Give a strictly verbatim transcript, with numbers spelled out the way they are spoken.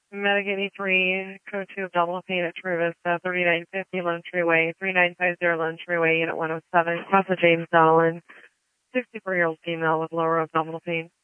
Medicaid E three, code two of double pain at True Vista, thirty-nine fifty Lone Tree Way, thirty-nine fifty Lone Tree Way, Unit one oh seven, Casa James Dolan, sixty-four-year-old female with lower abdominal pain.